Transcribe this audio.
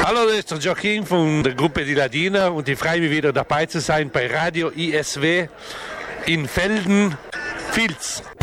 Hallo, das ist der Joaquin von der Gruppe Die Ladiner und ich freue mich wieder dabei zu sein bei Radio ISW in Velden-Vils.